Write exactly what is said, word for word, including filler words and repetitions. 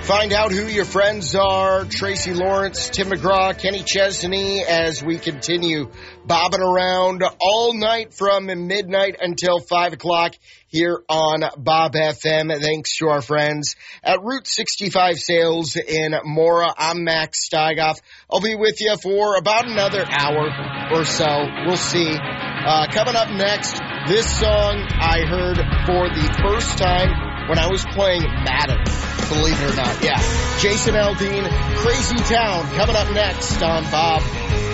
Find out who your friends are. Tracy Lawrence, Tim McGraw, Kenny Chesney, as we continue bobbing around all night from midnight until five o'clock here on Bob F M. Thanks to our friends at Route sixty-five Sales in Mora. I'm Max Steigoff. I'll be with you for about another hour or so. We'll see. Uh, coming up next, this song I heard for the first time when I was playing Madden, believe it or not. Yeah, Jason Aldean, Crazy Town, coming up next on Bob